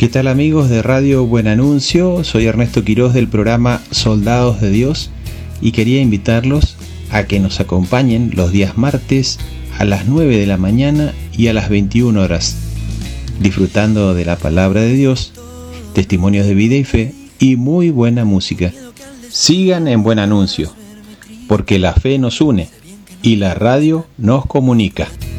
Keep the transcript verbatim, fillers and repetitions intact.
¿Qué tal amigos de Radio Buen Anuncio? Soy Ernesto Quiroz del programa Soldados de Dios y quería invitarlos a que nos acompañen los días martes a las nueve de la mañana y a las veintiuna horas, disfrutando de la palabra de Dios, testimonios de vida y fe y muy buena música. Sigan en Buen Anuncio, porque la fe nos une y la radio nos comunica.